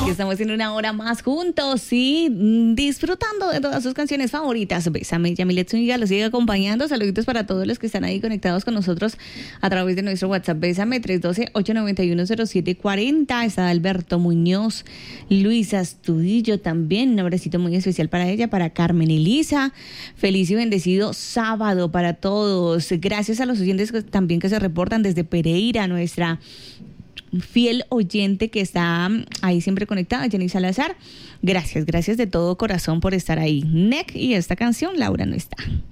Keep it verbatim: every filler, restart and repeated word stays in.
Aquí estamos en una hora más juntos, sí, disfrutando de todas sus canciones favoritas. Bésame, Yamilet Zúñiga los sigue acompañando. Saluditos para todos los que están ahí conectados con nosotros a través de nuestro WhatsApp. Bésame, tres uno dos, ocho nueve uno, cero siete cuatro cero. Está Alberto Muñoz, Luisa Astudillo también. Un abracito muy especial para ella, para Carmen Elisa. Feliz y bendecido sábado para todos. Gracias a los oyentes que, también que se reportan desde Pereira, nuestra fiel oyente que está ahí siempre conectada, Jenny Salazar. Gracias, gracias de todo corazón por estar ahí. N E C y esta canción, Laura no está.